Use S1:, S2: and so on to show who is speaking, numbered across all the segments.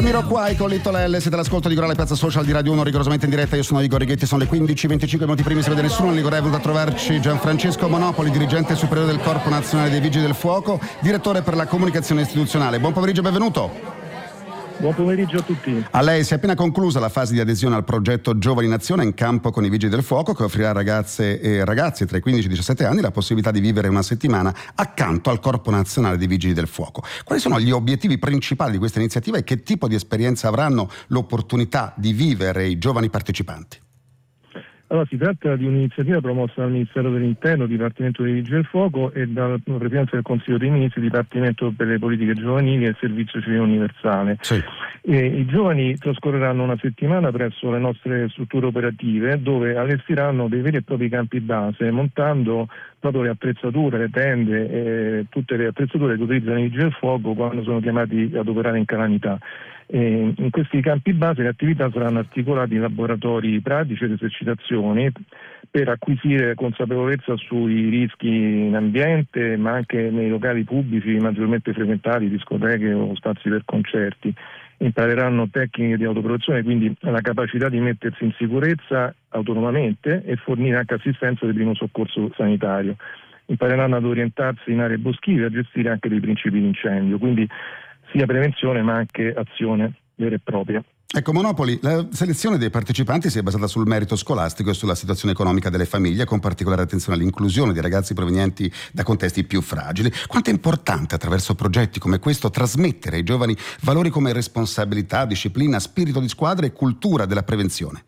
S1: Miroquai con Little L, siete all'ascolto di Corale Piazza Social di Radio 1, rigorosamente in diretta. Io sono Igor Righetti, sono le 15:25 minuti primi, se vede nessuno. Ligore è venuto a trovarci Gianfrancesco Monopoli, dirigente superiore del Corpo Nazionale dei Vigili del Fuoco, direttore per la comunicazione istituzionale. Buon pomeriggio e benvenuto.
S2: Buon pomeriggio a tutti.
S1: A lei si è appena conclusa la fase di adesione al progetto Giovani in Azione in campo con i Vigili del Fuoco, che offrirà a ragazze e ragazzi tra i 15 e i 17 anni la possibilità di vivere una settimana accanto al Corpo Nazionale dei Vigili del Fuoco. Quali sono gli obiettivi principali di questa iniziativa e che tipo di esperienza avranno l'opportunità di vivere i giovani partecipanti?
S2: Allora, si tratta di un'iniziativa promossa dal Ministero dell'Interno, Dipartimento dei Vigili del Fuoco, e dalla Presidenza del Consiglio dei Ministri, Dipartimento per le Politiche Giovanili e Servizio Civile Universale.
S1: Sì.
S2: I giovani trascorreranno una settimana presso le nostre strutture operative, dove allestiranno dei veri e propri campi base, montando proprio le attrezzature, le tende, tutte le attrezzature che utilizzano i Vigili del Fuoco quando sono chiamati ad operare in calamità. In questi campi base le attività saranno articolate in laboratori pratici ed esercitazioni per acquisire consapevolezza sui rischi in ambiente, ma anche nei locali pubblici maggiormente frequentati, discoteche o spazi per concerti. Impareranno tecniche di autoprotezione, quindi la capacità di mettersi in sicurezza autonomamente e fornire anche assistenza di primo soccorso sanitario. Impareranno ad orientarsi in aree boschive e a gestire anche dei principi di incendio, quindi sia prevenzione ma anche azione vera e propria.
S1: Ecco, Monopoli, la selezione dei partecipanti si è basata sul merito scolastico e sulla situazione economica delle famiglie, con particolare attenzione all'inclusione di ragazzi provenienti da contesti più fragili. Quanto è importante attraverso progetti come questo trasmettere ai giovani valori come responsabilità, disciplina, spirito di squadra e cultura della prevenzione?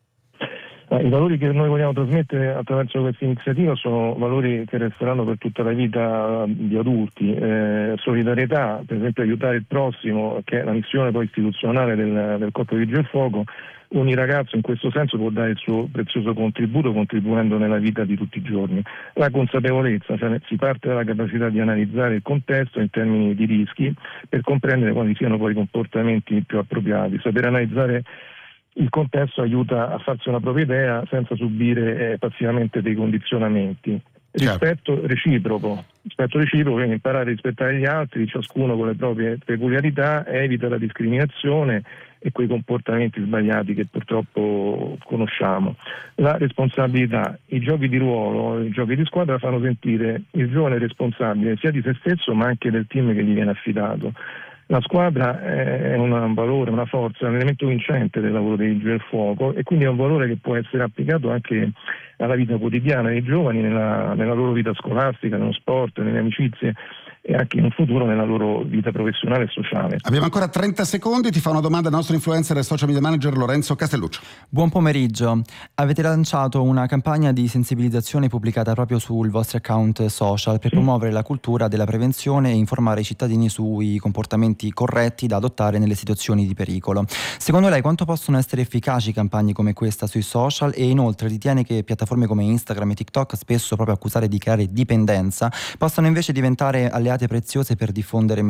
S2: I valori che noi vogliamo trasmettere attraverso questa iniziativa sono valori che resteranno per tutta la vita di adulti. Solidarietà, per esempio aiutare il prossimo, che è la missione poi istituzionale del Corpo dei Vigili del Fuoco. Ogni ragazzo in questo senso può dare il suo prezioso contributo, contribuendo nella vita di tutti i giorni. La consapevolezza, cioè si parte dalla capacità di analizzare il contesto in termini di rischi per comprendere quali siano poi i comportamenti più appropriati. Saper analizzare il contesto aiuta a farsi una propria idea senza subire passivamente dei condizionamenti. Rispetto reciproco, quindi imparare a rispettare gli altri, ciascuno con le proprie peculiarità, evita la discriminazione e quei comportamenti sbagliati che purtroppo conosciamo. La responsabilità, i giochi di ruolo, i giochi di squadra fanno sentire il giovane responsabile sia di se stesso ma anche del team che gli viene affidato. La squadra è un valore, una forza, un elemento vincente del lavoro dei Vigili del Fuoco e quindi è un valore che può essere applicato anche alla vita quotidiana dei giovani, nella loro vita scolastica, nello sport, nelle amicizie e anche in un futuro nella loro vita professionale e sociale.
S1: Abbiamo ancora 30 secondi, ti fa una domanda il nostro influencer e social media manager Lorenzo Castelluccio.
S3: Buon pomeriggio, avete lanciato una campagna di sensibilizzazione pubblicata proprio sul vostro account social per promuovere la cultura della prevenzione e informare i cittadini sui comportamenti corretti da adottare nelle situazioni di pericolo. Secondo lei quanto possono essere efficaci campagne come questa sui social e inoltre ritiene che piattaforme come Instagram e TikTok, spesso proprio accusate di creare dipendenza, possano invece diventare alleate preziose per diffondere